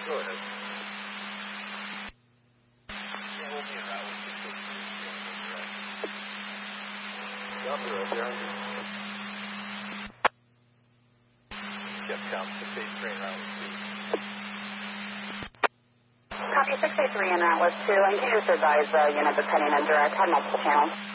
Go ahead. I'll be right there. Jeff Counts, 683 en route was 2. Copy 683 en route was 2. And can you just advise unit depending on direct, had multiple channels.